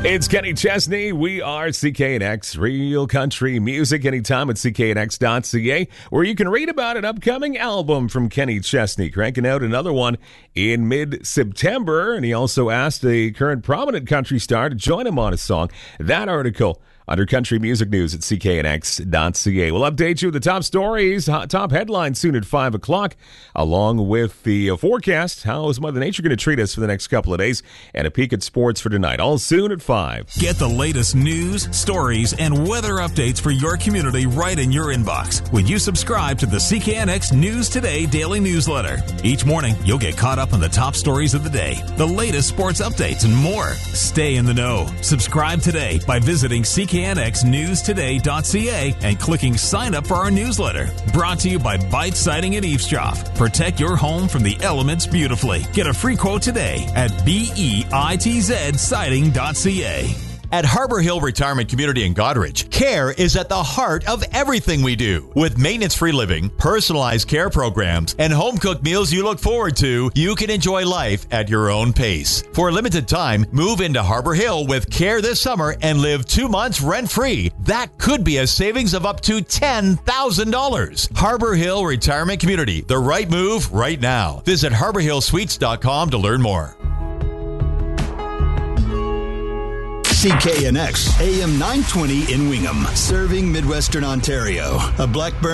It's Kenny Chesney. We are CKNX, real country music anytime at cknx.ca, where you can read about an upcoming album from Kenny Chesney, cranking out another one in mid-September. And he also asked a current prominent country star to join him on a song. That article under Country Music News at cknx.ca. We'll update you with the top stories, top headlines soon at 5 o'clock, along with the forecast. How is Mother Nature going to treat us for the next couple of days? And a peek at sports for tonight. All soon at 5. Get the latest news, stories, and weather updates for your community right in your inbox when you subscribe to the CKNX News Today daily newsletter. Each morning, you'll get caught up on the top stories of the day, the latest sports updates, and more. Stay in the know. Subscribe today by visiting cknxnewstoday.ca and clicking sign up for our newsletter. Brought to you by Bite Siding and Eavesdrop. Protect your home from the elements beautifully. Get a free quote today at BEITZsiding.ca. At Harbor Hill Retirement Community in Goderich, care is at the heart of everything we do. With maintenance-free living, personalized care programs, and home-cooked meals you look forward to, you can enjoy life at your own pace. For a limited time, move into Harbor Hill with care this summer and live 2 months rent-free. That could be a savings of up to $10,000. Harbor Hill Retirement Community, the right move right now. Visit harborhillsuites.com to learn more. CKNX AM 920 in Wingham, serving Midwestern Ontario. A Blackburn